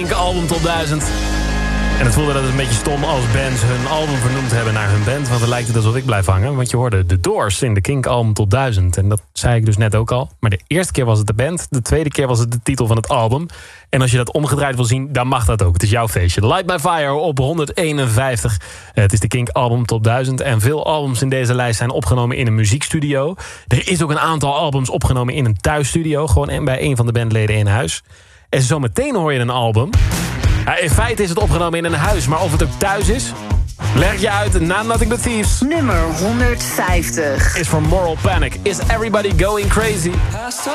Kink album top 1000. En het voelde dat het een beetje stom als bands hun album vernoemd hebben naar hun band. Want dan lijkt het alsof ik blijf hangen. Want je hoorde The Doors in de Kink album top 1000. En dat zei ik dus net ook al. Maar de eerste keer was het de band. De tweede keer was het de titel van het album. En als je dat omgedraaid wil zien, dan mag dat ook. Het is jouw feestje. Light My Fire op 151. Het is de Kink album top 1000. En veel albums in deze lijst zijn opgenomen in een muziekstudio. Er is ook een aantal albums opgenomen in een thuisstudio. Gewoon bij een van de bandleden in huis. En zometeen hoor je een album. Ja, in feite is het opgenomen in een huis, maar of het ook thuis is, leg je uit na Nothing But Thieves. Nummer 150 is voor Moral Panic. Is Everybody Going Crazy?